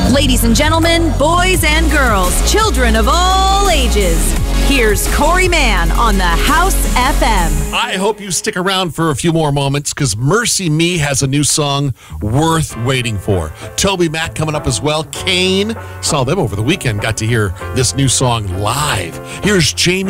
Ladies and gentlemen, boys and girls, children of all ages, here's Corey Mann on the House FM. I hope you stick around for a few more moments because Mercy Me has a new song worth waiting for. Toby Mac coming up as well. Kane, saw them over the weekend, got to hear this new song live. Here's Jamie